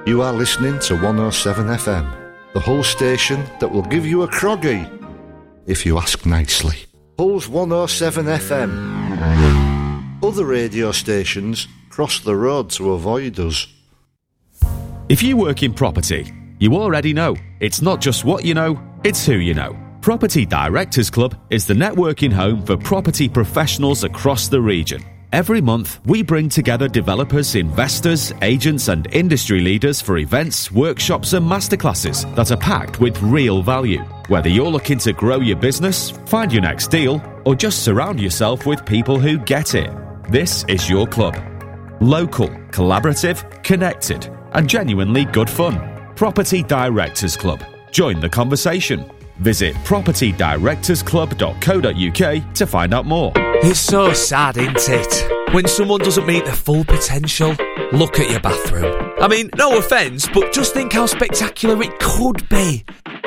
You are listening to 107 FM, the Hull station that will give you a croggy, if you ask nicely. Hull's 107 FM. Other radio stations cross the road to avoid us. If you work in property, you already know it's not just what you know, it's who you know. Property Directors Club is the networking home for property professionals across the region. Every month, we bring together developers, investors, agents and industry leaders for events, workshops and masterclasses that are packed with real value. Whether you're looking to grow your business, find your next deal, or just surround yourself with people who get it, this is your club. Local, collaborative, connected and genuinely good fun. Property Directors Club. Join the conversation. Visit propertydirectorsclub.co.uk to find out more. It's so sad, isn't it? When someone doesn't meet their full potential. Look at your bathroom. I mean, no offence, but just think how spectacular it could be.